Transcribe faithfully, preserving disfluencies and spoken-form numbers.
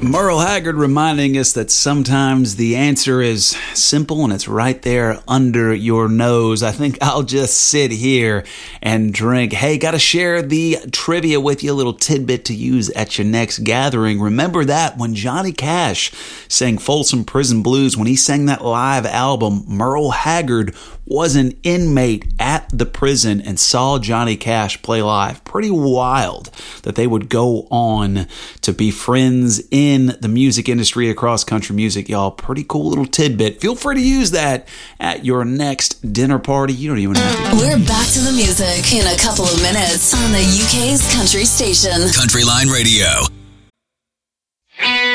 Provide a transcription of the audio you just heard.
Merle Haggard reminding us that sometimes the answer is simple and it's right there under your nose. I think I'll just sit here and drink. Hey, got to share the trivia with you, a little tidbit to use at your next gathering. Remember that when Johnny Cash sang Folsom Prison Blues, when he sang that live album, Merle Haggard was an inmate at the prison and saw Johnny Cash play live. Pretty wild that they would go on to be friends in the music industry across country music, y'all. Pretty cool little tidbit. Feel free to use that at your next dinner party. You don't even have to. We're back to the music in a couple of minutes on the U K's country station. Country Line Radio.